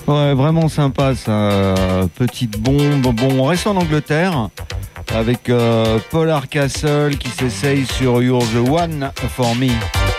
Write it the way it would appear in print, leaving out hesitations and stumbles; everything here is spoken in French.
Ouais, vraiment sympa ça. Petite bombe. Bon, on reste en Angleterre avec Paul Hardcastle qui s'essaye sur You're the One for Me.